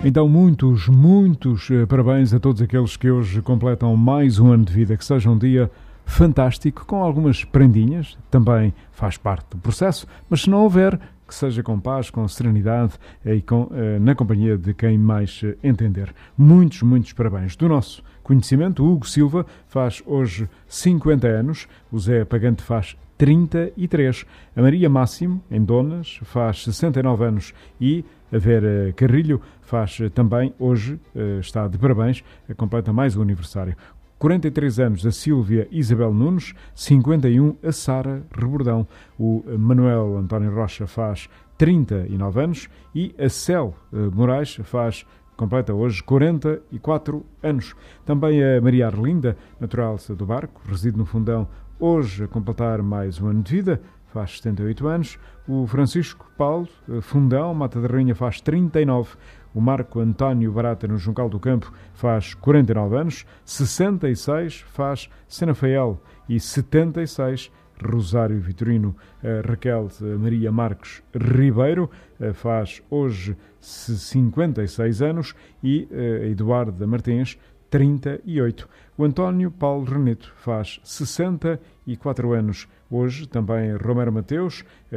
Então, muitos parabéns a todos aqueles que hoje completam mais um ano de vida. Que seja um dia fantástico, com algumas prendinhas, também faz parte do processo, mas se não houver, que seja com paz, com serenidade e na companhia de quem mais entender. Muitos parabéns. Do nosso conhecimento, o Hugo Silva faz hoje 50 anos, o Zé Pagante faz 33, a Maria Máximo, em Donas, faz 69 anos e a Vera Carrilho faz também hoje, está de parabéns, completa mais um aniversário. 43 anos a Sílvia Isabel Nunes, 51 a Sara Rebordão. O Manuel António Rocha faz 39 anos e a Cel Moraes completa hoje 44 anos. Também a Maria Arlinda, natural do Barco, reside no Fundão, hoje a completar mais um ano de vida, faz 78 anos. O Francisco Paulo Fundão, Mata da Rainha, faz 39. O Marco António Barata, no Juncal do Campo, faz 49 anos. 66 faz Senafael e 76 Rosário Vitorino. Raquel Maria Marques Ribeiro faz hoje 56 anos e Eduardo Martins 38. O António Paulo Reneto faz 64 anos. Hoje também Romero Mateus,